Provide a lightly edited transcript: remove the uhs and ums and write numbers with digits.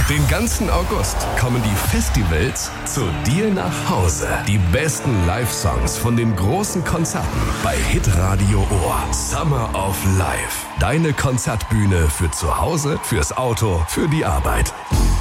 Den ganzen August kommen die Festivals zu dir nach Hause. Die besten Live-Songs von den großen Konzerten bei Hitradio Ohr. Summer of Life. Deine Konzertbühne für zu Hause, fürs Auto, für die Arbeit.